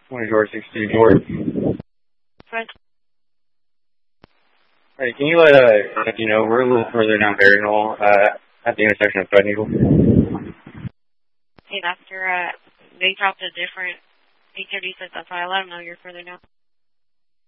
20 George, 62 George. Fred. Hey, can you let you know we're a little further down Berryhill, at the intersection of Threadneedle? Hey, after they dropped a different 836, that's why I let them know you're further down.